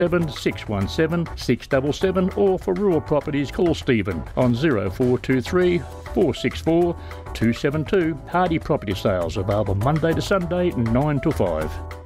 617 677, or for rural properties call Stephen on 0423 464 272. Hardy Property Sales, available Monday to Sunday 9 to 5.